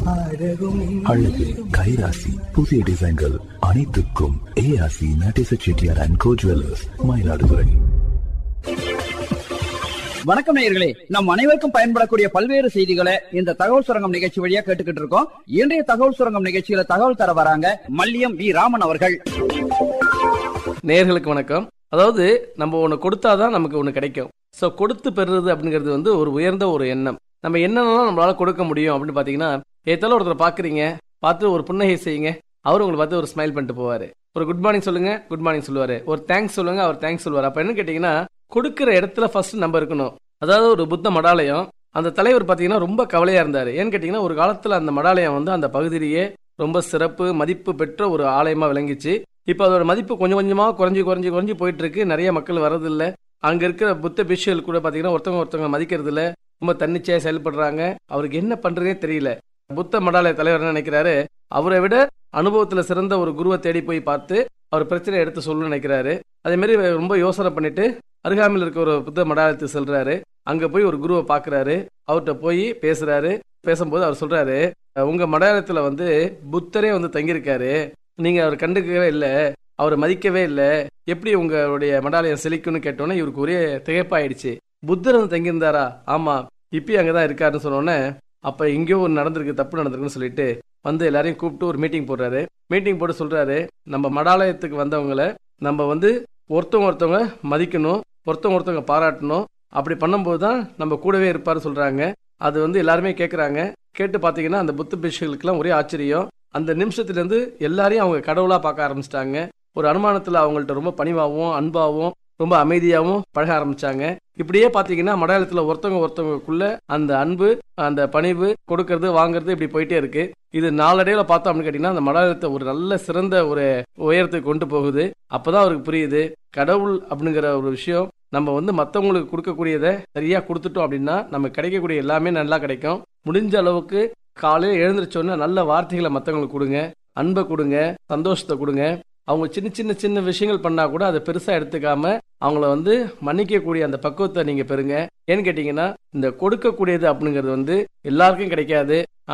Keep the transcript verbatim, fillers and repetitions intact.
அழகு கைராசி புதிய டிசைன்கள் அனைத்துக்கும் ஏஆசி Natesa Chettiar and go jewellers, Mayiladuthurai. வணக்கம் நேயர்களே, நம் அனைவருக்கும் பயன்படக்கூடிய பல்வேறு செய்திகளை இந்த தகவல் சுரங்கம் நிகழ்ச்சி வழியா கேட்டுக்கிட்டு இருக்கோம். இன்றைய தகவல் சுரங்கம் நிகழ்ச்சியில தகவல் தர வராங்க மல்லியம் வி ராமன் அவர்கள். நேயர்களுக்கு வணக்கம். அதாவது நம்ம ஒண்ணு கொடுத்தாதான் நமக்கு ஒண்ணு கிடைக்கும். சோ கொடுத்து பெறுறது அப்படிங்கிறது வந்து ஒரு உயர்ந்த ஒரு எண்ணம். நம்ம என்னென்னலாம் நம்மளால கொடுக்க முடியும் அப்படின்னு பாத்தீங்கன்னா, ஏத்தால ஒருத்தர் பாக்குறீங்க, பார்த்து ஒரு புன்னகை செய்யுங்க, அவரு உங்களை பார்த்து ஒரு ஸ்மைல் பண்ணிட்டு போவாரு. ஒரு குட் மார்னிங் சொல்லுங்க, குட் மார்னிங் சொல்லுவாரு. ஒரு தேங்க்ஸ் சொல்லுங்க, அவர் தேங்க்ஸ் சொல்லுவாரு. அப்ப என்ன கேட்டீங்கன்னா, கொடுக்கிற இடத்துல ஃபர்ஸ்ட் நம்ம இருக்கணும். அதாவது ஒரு புத்த மடாலயம், அந்த தலைவர் பாத்தீங்கன்னா ரொம்ப கவலையா இருந்தாரு. ஏன்னு கேட்டீங்கன்னா, ஒரு காலத்துல அந்த மடாலயம் வந்து அந்த பகுதியிலேயே ரொம்ப சிறப்பு மதிப்பு பெற்ற ஒரு ஆலயமா விளங்கிச்சு. இப்ப அதோட மதிப்பு கொஞ்சம் கொஞ்சமா குறைஞ்சி குறைஞ்சி குறைஞ்சி போயிட்டு இருக்கு. நிறைய மக்கள் வர்றதில்ல. அங்க இருக்கிற புத்த பிஷுகள் கூட பாத்தீங்கன்னா ஒருத்தவங்க ஒருத்தவங்க மதிக்கிறது இல்ல, ரொம்ப தன்னிச்சையா செயல்படுறாங்க. அவருக்கு என்ன பண்றதே தெரியல. புத்த மடாலய தலைவர் என்ன நினைக்கிறாரு, அவரை விட அனுபவத்துல சிறந்த ஒரு குருவை தேடி போய் பார்த்து அவர் பிரச்சனையை எடுத்து சொல்லணும்னு நினைக்கிறாரு. அதே மாதிரி ரொம்ப யோசனை பண்ணிட்டு அருகாமையில் இருக்க ஒரு புத்த மடாலயத்துக்கு செல்றாரு. அங்க போய் ஒரு குருவை பாக்குறாரு. அவர்கிட்ட போய் பேசுறாரு. பேசும்போது அவர் சொல்றாரு, உங்க மடாலயத்துல வந்து புத்தரே வந்து தங்கியிருக்காரு, நீங்க அவர் கண்டுக்கவே இல்லை, அவரை மதிக்கவே இல்லை, எப்படி உங்களுடைய மடாலயம் செழிக்கும்னு கேட்டோன்னே இவருக்கு ஒரே திகைப்பாயிடுச்சு. புத்தர் வந்து தங்கியிருந்தாரா? ஆமா, இப்பயும் அங்கதான் இருக்காருன்னு சொன்னோன்னே, அப்ப எங்கேயோ ஒரு நடந்திருக்கு, தப்பு நடந்திருக்குன்னு சொல்லிட்டு வந்து எல்லாரையும் கூப்பிட்டு ஒரு மீட்டிங் போடுறாரு. மீட்டிங் போட்டு சொல்றாரு, நம்ம மடாலயத்துக்கு வந்தவங்களை நம்ம வந்து ஒருத்தவங்க ஒருத்தவங்க மதிக்கணும், ஒருத்தவங்க ஒருத்தவங்க பாராட்டணும். அப்படி பண்ணும்போது தான் நம்ம கூடவே இருப்பாரு சொல்றாங்க. அது வந்து எல்லாருமே கேட்கறாங்க. கேட்டு பாத்தீங்கன்னா அந்த புத்த பிஷுகளுக்கெல்லாம் ஒரே ஆச்சரியம். அந்த நிமிஷத்துல இருந்து எல்லாரையும் அவங்க கடவுளா பார்க்க ஆரம்பிச்சிட்டாங்க. ஒரு அனுமானத்துல அவங்கள்ட்ட ரொம்ப பணிவாகவும் அன்பாகவும் ரொம்ப அமைதியாகவும் பழக ஆரம்பிச்சாங்க. இப்படியே பாத்தீங்கன்னா மடாலயத்துல ஒருத்தவங்க ஒருத்தவங்களுக்குள்ள அந்த அன்பு, அந்த பணிவு, கொடுக்கறது வாங்குறது இப்படி போயிட்டே இருக்கு. இது நாளடைவுல பார்த்தோம் அப்படின்னு கேட்டீங்கன்னா அந்த மடாலயத்தை ஒரு நல்ல சிறந்த ஒரு உயரத்துக்கு கொண்டு போகுது. அப்பதான் அவருக்கு புரியுது, கடவுள் அப்படிங்கிற ஒரு விஷயம் நம்ம வந்து மற்றவங்களுக்கு கொடுக்கக்கூடியதை சரியா கொடுத்துட்டோம் அப்படின்னா நமக்கு கிடைக்கக்கூடிய எல்லாமே நல்லா கிடைக்கும். முடிஞ்ச அளவுக்கு காலையில் எழுந்திரிச்சோன்னா நல்ல வார்த்தைகளை மற்றவங்களுக்கு கொடுங்க, அன்பை கொடுங்க, சந்தோஷத்தை கொடுங்க. அவங்க சின்ன சின்ன சின்ன விஷயங்கள் பண்ணா கூட அதை பெருசா எடுத்துக்காம அவங்கள வந்து மன்னிக்கக்கூடிய அந்த பக்குவத்தை நீங்க பெறுங்க. ஏன்னு கேட்டீங்கன்னா, இந்த கொடுக்கக்கூடியது அப்படிங்கிறது வந்து எல்லாருக்கும் கிடைக்காது.